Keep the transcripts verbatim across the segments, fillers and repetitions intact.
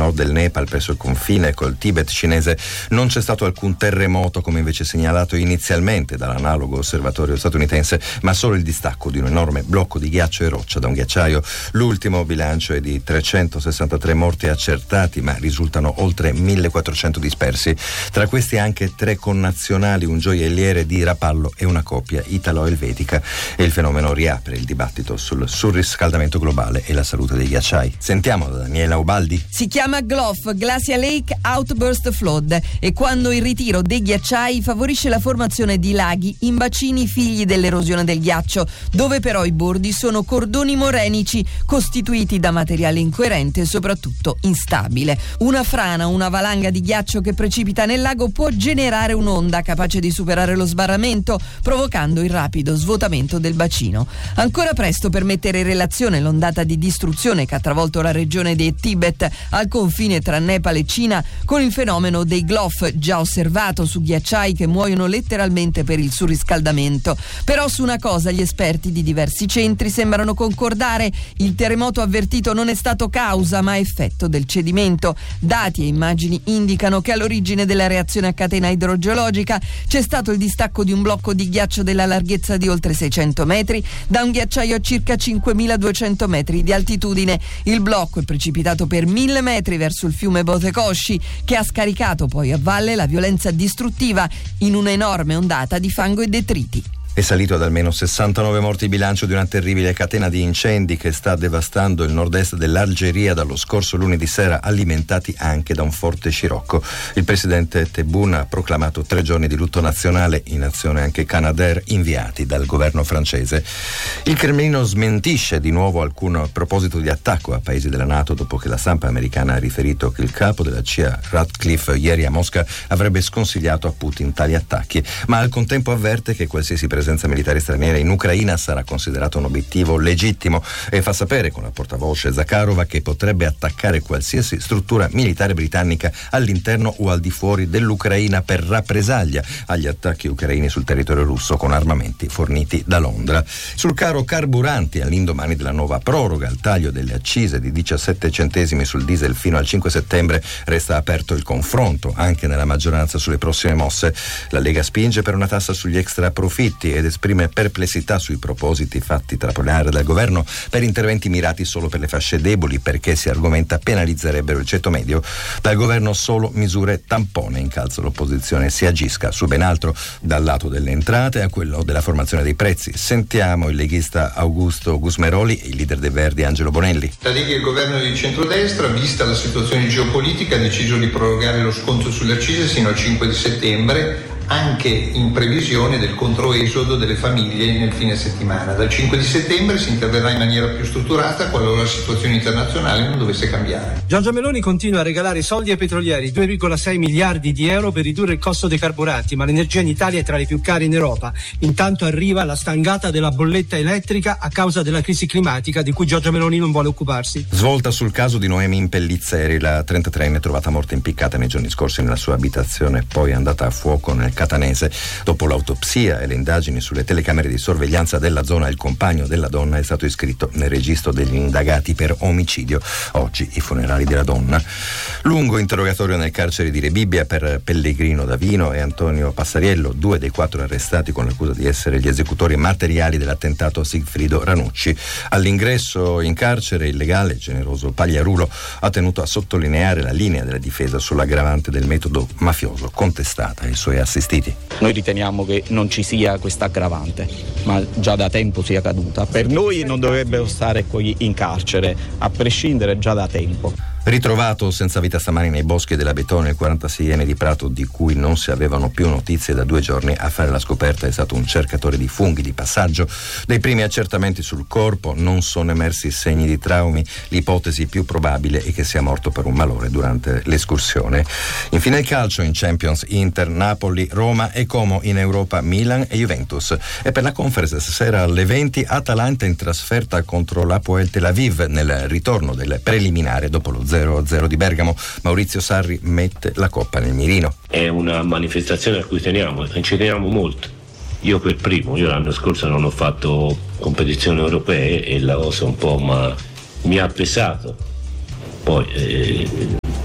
nord del Nepal, presso il confine col Tibet cinese, non c'è stato alcun terremoto come invece segnalato inizialmente dall'analogo osservatorio statunitense, ma solo il distacco di un enorme blocco di ghiaccio e roccia da un ghiacciaio. L'ultimo bilancio è di trecentosessantatré morti accertati, ma risultano oltre millequattrocento dispersi. Tra questi anche tre connazionali, un gioielliere di Rapallo e una coppia italo-elvetica. E il fenomeno riapre il dibattito sul surriscaldamento globale e la salute dei ghiacciai. Sentiamo da Daniela Ubaldi. Si chiama G L O F, Glacial Lake Outburst Flood, e quando il ritiro dei ghiacciai favorisce la formazione di laghi in bacini figli dell'erosione del ghiaccio, dove però i bordi sono cordoni morenici costituiti da materiale incoerente e soprattutto instabile. Una frana, una valanga di ghiaccio che precipita nel lago può generare un'onda capace di superare lo sbarramento, provocando il rapido svuotamento del bacino. Ancora presto per mettere in relazione l'ondata di distruzione che ha travolto la regione del Tibet al confine tra Nepal e Cina con il fenomeno dei G L O F già osservato su ghiacciai che muoiono letteralmente per il surriscaldamento. Però su una cosa gli esperti di diversi centri sembrano concordare: il terremoto avvertito non è stato causa ma effetto del cedimento. Dati e immagini indicano che all'origine della reazione a catena idrogeologica c'è stato il distacco di un blocco di ghiaccio della larghezza di oltre seicento metri da un ghiacciaio a circa cinquemiladuecento metri di altitudine. Il blocco è precipitato per mille metri verso il fiume Botekoshi, che ha scaricato poi a valle la violenza distruttiva in un'enorme ondata di fango e detriti. È salito ad almeno sessantanove morti il bilancio di una terribile catena di incendi che sta devastando il nord-est dell'Algeria dallo scorso lunedì sera, alimentati anche da un forte scirocco. Il presidente Tebboune ha proclamato tre giorni di lutto nazionale, in azione anche Canadair inviati dal governo francese. Il Cremlino smentisce di nuovo alcun proposito di attacco a paesi della NATO dopo che la stampa americana ha riferito che il capo della C I A Ratcliffe ieri a Mosca avrebbe sconsigliato a Putin tali attacchi, ma al contempo avverte che qualsiasi presenza militare straniera in Ucraina sarà considerato un obiettivo legittimo e fa sapere con la portavoce Zakharova che potrebbe attaccare qualsiasi struttura militare britannica all'interno o al di fuori dell'Ucraina per rappresaglia agli attacchi ucraini sul territorio russo con armamenti forniti da Londra. Sul caro carburanti, all'indomani della nuova proroga al taglio delle accise di diciassette centesimi sul diesel fino al cinque settembre, resta aperto il confronto anche nella maggioranza sulle prossime mosse. La Lega spinge per una tassa sugli extra profitti ed esprime perplessità sui propositi fatti traponare dal governo per interventi mirati solo per le fasce deboli, perché si argomenta penalizzerebbero il ceto medio. Dal governo solo misure tampone, incalza l'opposizione, si agisca su ben altro, dal lato delle entrate a quello della formazione dei prezzi. Sentiamo il leghista Augusto Gusmeroli e il leader dei Verdi Angelo Bonelli. La Lega e il governo di centrodestra, vista la situazione geopolitica, ha deciso di prorogare lo sconto sulle accise sino al cinque di settembre, anche in previsione del controesodo delle famiglie nel fine settimana. Dal cinque di settembre si interverrà in maniera più strutturata qualora la situazione internazionale non dovesse cambiare. Giorgia Meloni continua a regalare soldi ai petrolieri, due virgola sei miliardi di euro per ridurre il costo dei carburanti, ma l'energia in Italia è tra le più care in Europa. Intanto arriva la stangata della bolletta elettrica a causa della crisi climatica di cui Giorgia Meloni non vuole occuparsi. Svolta sul caso di Noemi Impellizzeri, la trentatreenne trovata morta impiccata nei giorni scorsi nella sua abitazione, poi andata a fuoco nel Catanese. Dopo l'autopsia e le indagini sulle telecamere di sorveglianza della zona, il compagno della donna è stato iscritto nel registro degli indagati per omicidio. Oggi i funerali della donna. Lungo interrogatorio nel carcere di Rebibbia per Pellegrino Davino e Antonio Passariello, due dei quattro arrestati con l'accusa di essere gli esecutori materiali dell'attentato a Sigfrido Ranucci. All'ingresso in carcere il legale generoso Pagliarulo ha tenuto a sottolineare la linea della difesa sull'aggravante del metodo mafioso contestata ai suoi assistiti. Noi riteniamo che non ci sia questa aggravante, ma già da tempo sia caduta. Per noi non dovrebbero stare qui in carcere, a prescindere già da tempo. Ritrovato senza vita stamani nei boschi della Betone, il quarantaseienne di Prato, di cui non si avevano più notizie da due giorni, a fare la scoperta è stato un cercatore di funghi di passaggio. Dai primi accertamenti sul corpo non sono emersi segni di traumi. L'ipotesi più probabile è che sia morto per un malore durante l'escursione. Infine il calcio, in Champions Inter, Napoli, Roma e Como, in Europa Milan e Juventus. E per la Conference stasera alle venti Atalanta in trasferta contro l'Hapoel Tel Aviv nel ritorno del preliminare dopo lo zero a zero di Bergamo. Maurizio Sarri mette la coppa nel mirino. È una manifestazione a cui teniamo, e ci teniamo molto. Io per primo, io l'anno scorso non ho fatto competizioni europee e la cosa un po' ma mi ha pesato. Poi eh,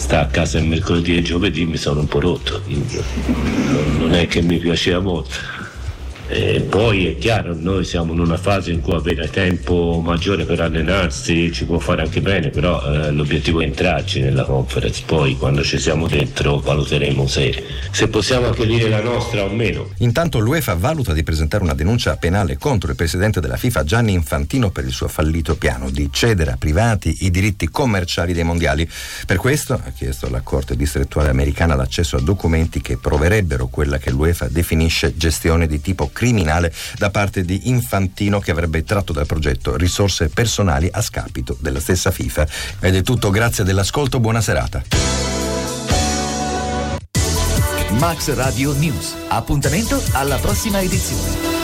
sta a casa il mercoledì e giovedì mi sono un po' rotto, quindi non è che mi piaceva molto. E poi è chiaro, noi siamo in una fase in cui avere tempo maggiore per allenarsi ci può fare anche bene, però eh, l'obiettivo è entrarci nella conference, poi quando ci siamo dentro valuteremo se, se possiamo anche dire la nostra o meno. Intanto l'UEFA valuta di presentare una denuncia penale contro il presidente della FIFA Gianni Infantino per il suo fallito piano di cedere a privati i diritti commerciali dei mondiali. Per questo ha chiesto alla Corte distrettuale americana l'accesso a documenti che proverebbero quella che l'UEFA definisce gestione di tipo criminale da parte di Infantino, che avrebbe tratto dal progetto risorse personali a scapito della stessa FIFA. Ed è tutto, grazie dell'ascolto, buona serata. Max Radio News, appuntamento alla prossima edizione.